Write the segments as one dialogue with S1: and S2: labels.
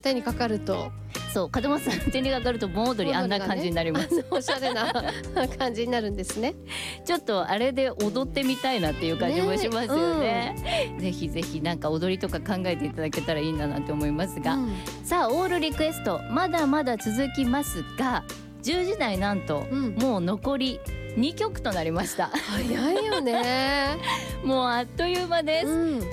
S1: 手にかかると、
S2: そう、門松さん手にかかると盆踊りあんな感じになります、
S1: おしゃれな感じになるんですね。
S2: ちょっとあれで踊ってみたいなっていう感じもしますよね。ぜひぜひなんか踊りとか考えていただけたらいいんだなって思いますが、さあオールリクエストまだまだ続きますが、10時台なんと、もう残り2曲となりました。
S1: 早いよね
S2: もうあっという間です、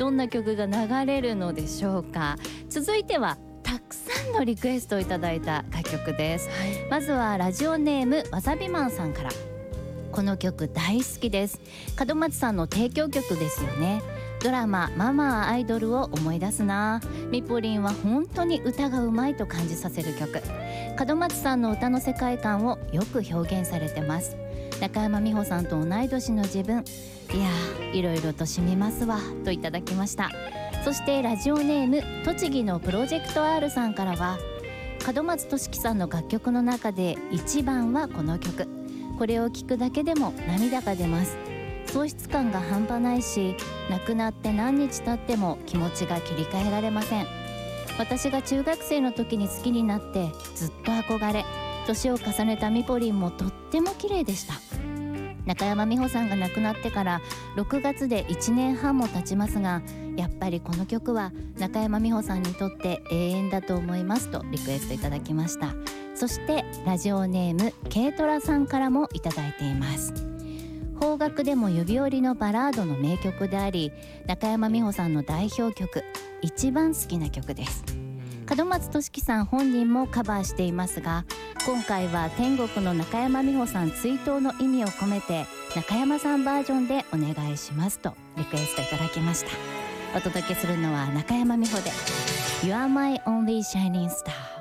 S2: どんな曲が流れるのでしょうか。続いてはたくさんのリクエストをいただいた楽曲です、まずはラジオネームわさびマンさんから。この曲大好きです。門松さんの提供曲ですよね。ドラマママはアイドルを思い出すな。みぽりんは本当に歌がうまいと感じさせる曲。門松さんの歌の世界観をよく表現されてます。中山美穂さんと同い年の自分、いやいろいろと染みますわといただきました。そしてラジオネーム栃木のプロジェクト R さんからは、門松俊樹さんの楽曲の中で一番はこの曲。これを聴くだけでも涙が出ます。喪失感が半端ないし、亡くなって何日経っても気持ちが切り替えられません。私が中学生の時に好きになってずっと憧れ、年を重ねたみぽりんもとっても綺麗でした。中山美穂さんが亡くなってから6月で1年半も経ちますが、やっぱりこの曲は中山美穂さんにとって永遠だと思いますとリクエストいただきました。そしてラジオネーム軽トラさんからもいただいています。邦楽でも指折りのバラードの名曲であり、中山美穂さんの代表曲、一番好きな曲です。門松俊樹さん本人もカバーしていますが、今回は天国の中山美穂さん追悼の意味を込めて中山さんバージョンでお願いしますとリクエストいただきました。お届けするのは中山美穂で You are my only shining star。